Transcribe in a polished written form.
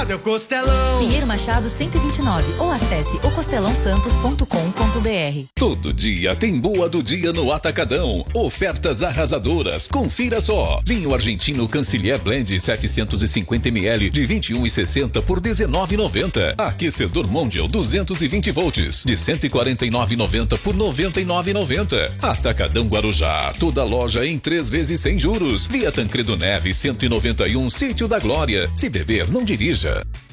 Meu Costelão. Pinheiro Machado 129 ou acesse ocostelãosantos.com.br. Todo dia tem boa do dia no Atacadão. Ofertas arrasadoras. Confira só. Vinho argentino Canciller Blend 750 ml de 21,60 por 19,90. Aquecedor Mondial 220 volts de 149,90 por 99,90. Atacadão Guarujá. Toda loja em 3 vezes sem juros. Via Tancredo Neves 191, Sítio da Glória. Se beber, não dirija.